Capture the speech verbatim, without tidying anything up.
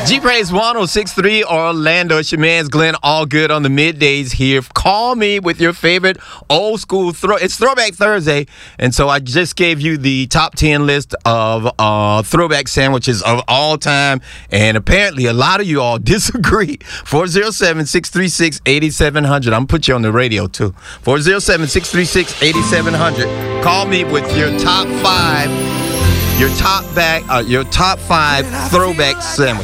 G-Praise one oh six point three Orlando. It's your man's Glenn Allgood on the middays here. Call me with your favorite old school throw. It's Throwback Thursday, and so I just gave you the top ten list of uh, throwback sandwiches of all time, and apparently a lot of you all disagree. four oh seven, six three six, eight seven zero zero. I'm going to put you on the radio, too. four oh seven, six three six, eight seven zero zero. Call me with your top five, your top back, uh, your top five throwback sandwiches.